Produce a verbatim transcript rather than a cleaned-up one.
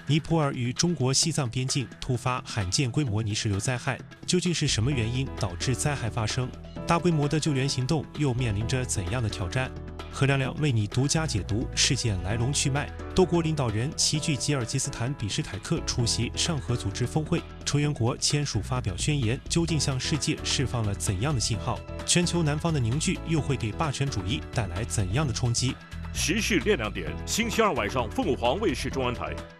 尼泊尔与中国西藏边境突发罕见规模泥石流灾害，究竟是什么原因导致灾害发生？大规模的救援行动又面临着怎样的挑战？何亮亮为你独家解读事件来龙去脉。多国领导人齐聚吉尔吉斯坦比什凯克出席上合组织峰会，成员国签署发表宣言，究竟向世界释放了怎样的信号？全球南方的凝聚又会给霸权主义带来怎样的冲击？ 时事亮亮点，星期二晚上凤凰卫视中文台